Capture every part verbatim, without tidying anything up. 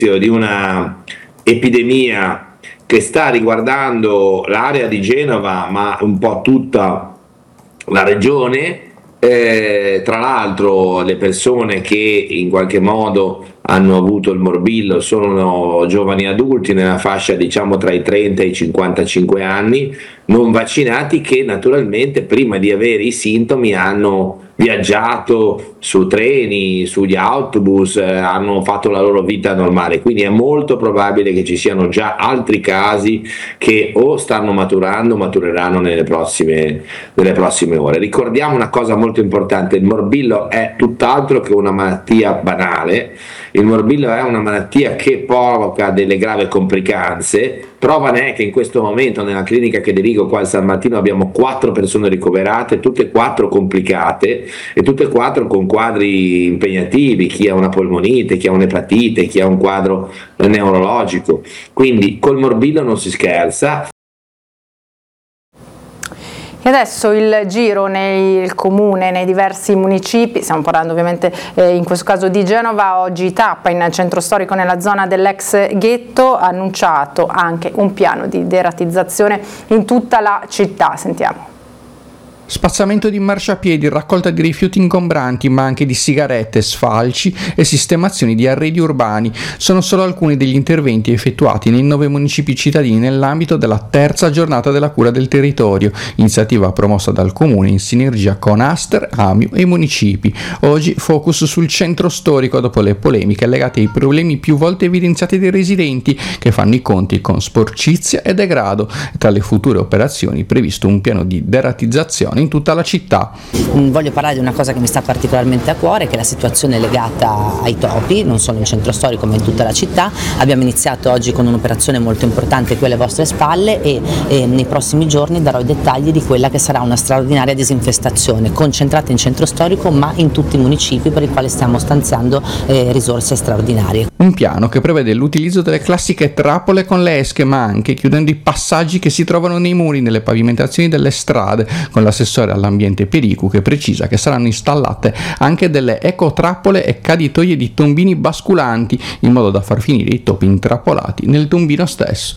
di una epidemia che sta riguardando l'area di Genova, ma un po' tutta la regione. Eh, tra l'altro le persone che in qualche modo hanno avuto il morbillo sono giovani adulti nella fascia diciamo tra i trenta e i cinquantacinque anni, non vaccinati, che naturalmente prima di avere i sintomi hanno viaggiato su treni, sugli autobus, eh, hanno fatto la loro vita normale, quindi è molto probabile che ci siano già altri casi che o stanno maturando o matureranno nelle prossime, nelle prossime ore. Ricordiamo una cosa molto importante: il morbillo è tutt'altro che una malattia banale, il morbillo è una malattia che provoca delle gravi complicanze. Prova ne è che in questo momento nella clinica che dirigo qua a San Martino abbiamo quattro persone ricoverate, tutte e quattro complicate e tutte e quattro con quadri impegnativi, chi ha una polmonite, chi ha un'epatite, chi ha un quadro neurologico, quindi col morbillo non si scherza. E adesso il giro nel comune, nei diversi municipi, stiamo parlando ovviamente eh, in questo caso di Genova, oggi tappa in centro storico nella zona dell'ex ghetto, ha annunciato anche un piano di deratizzazione in tutta la città. Sentiamo. Spazzamento di marciapiedi, raccolta di rifiuti ingombranti, ma anche di sigarette, sfalci e sistemazioni di arredi urbani sono solo alcuni degli interventi effettuati nei nove municipi cittadini nell'ambito della terza giornata della cura del territorio, iniziativa promossa dal Comune in sinergia con Aster, Amio e i municipi. Oggi focus sul centro storico dopo le polemiche legate ai problemi più volte evidenziati dai residenti che fanno i conti con sporcizia e degrado. Tra le future operazioni previsto un piano di deratizzazione in tutta la città. Voglio parlare di una cosa che mi sta particolarmente a cuore, che è la situazione legata ai topi, non solo in centro storico ma in tutta la città. Abbiamo iniziato oggi con un'operazione molto importante qui alle vostre spalle e, e nei prossimi giorni darò i dettagli di quella che sarà una straordinaria disinfestazione concentrata in centro storico ma in tutti i municipi, per i quali stiamo stanziando eh, risorse straordinarie. Un piano che prevede l'utilizzo delle classiche trappole con le esche, ma anche chiudendo i passaggi che si trovano nei muri, nelle pavimentazioni delle strade, con l'assessore all'ambiente Pericu che precisa che saranno installate anche delle ecotrappole e caditoie di tombini basculanti in modo da far finire i topi intrappolati nel tombino stesso.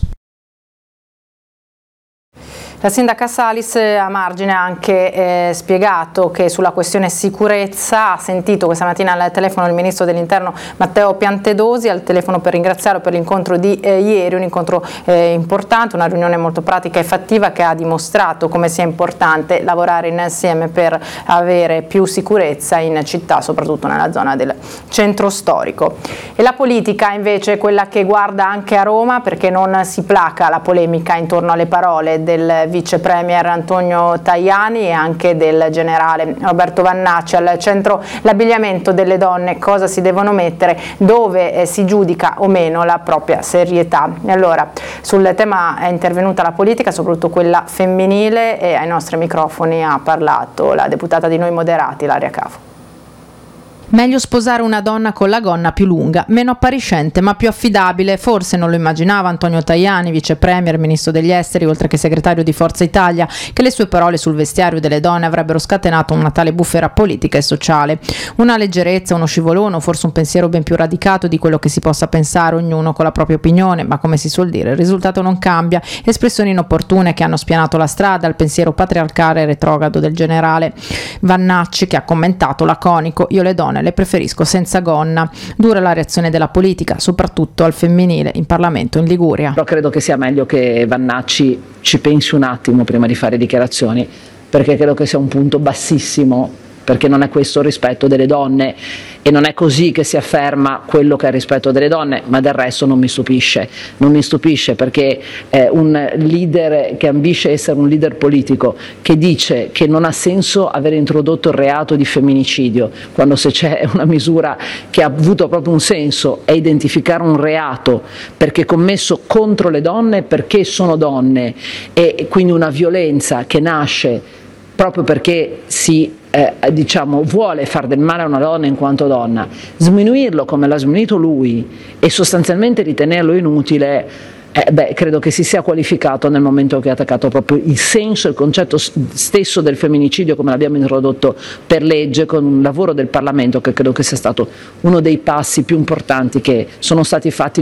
La sindaca Salis a margine ha anche eh, spiegato che sulla questione sicurezza ha sentito questa mattina al telefono il ministro dell'interno Matteo Piantedosi, al telefono per ringraziarlo per l'incontro di eh, ieri, un incontro eh, importante, una riunione molto pratica e fattiva che ha dimostrato come sia importante lavorare insieme per avere più sicurezza in città, soprattutto nella zona del centro storico. E la politica invece è quella che guarda anche a Roma, perché non si placa la polemica intorno alle parole del vice premier Antonio Tajani e anche del generale Roberto Vannacci. Al centro l'abbigliamento delle donne, cosa si devono mettere, dove eh, si giudica o meno la propria serietà. E allora sul tema è intervenuta la politica, soprattutto quella femminile, e ai nostri microfoni ha parlato la deputata di Noi Moderati, Ilaria Cafo. Meglio sposare una donna con la gonna più lunga, meno appariscente ma più affidabile. Forse non lo immaginava Antonio Tajani, vice premier, ministro degli esteri, oltre che segretario di Forza Italia, che le sue parole sul vestiario delle donne avrebbero scatenato una tale bufera politica e sociale. Una leggerezza, uno scivolone, forse un pensiero ben più radicato di quello che si possa pensare, ognuno con la propria opinione, ma come si suol dire il risultato non cambia. Espressioni inopportune che hanno spianato la strada al pensiero patriarcale e retrogrado del generale Vannacci, che ha commentato laconico: io le donne le preferisco senza gonna. Dura la reazione della politica, soprattutto al femminile, in Parlamento in Liguria. Però credo che sia meglio che Vannacci ci pensi un attimo prima di fare dichiarazioni, perché credo che sia un punto bassissimo, perché non è questo il rispetto delle donne e non è così che si afferma quello che è il rispetto delle donne, ma del resto non mi stupisce, non mi stupisce perché è un leader che ambisce essere un leader politico, che dice che non ha senso aver introdotto il reato di femminicidio, quando se c'è una misura che ha avuto proprio un senso è identificare un reato perché è commesso contro le donne, perché sono donne, e quindi una violenza che nasce proprio perché si eh, diciamo, vuole far del male a una donna in quanto donna, sminuirlo come l'ha sminuito lui e sostanzialmente ritenerlo inutile, eh, beh, credo che si sia qualificato nel momento che ha attaccato proprio il senso e il concetto stesso del femminicidio come l'abbiamo introdotto per legge, con un lavoro del Parlamento che credo che sia stato uno dei passi più importanti che sono stati fatti